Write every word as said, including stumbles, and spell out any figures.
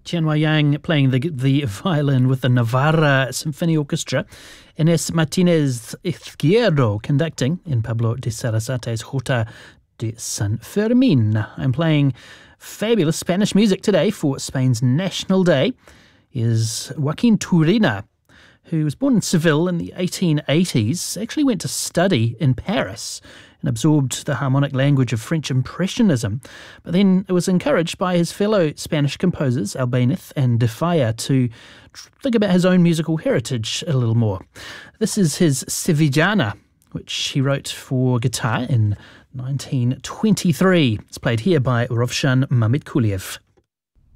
Qianhua Yang playing the the violin with the Navarra Symphony Orchestra. Inés Martínez Izquierdo conducting in Pablo de Sarasate's Jota de San Fermín. I'm playing fabulous Spanish music today for Spain's National Day. Is Joaquin Turina, who was born in Seville in the eighteen eighties, actually went to study in Paris and absorbed the harmonic language of French Impressionism, but then was encouraged by his fellow Spanish composers, Albéniz and de Falla, to think about his own musical heritage a little more. This is his Sevillana, which he wrote for guitar in nineteen twenty-three. It's played here by Rovshan Mamitkuliev.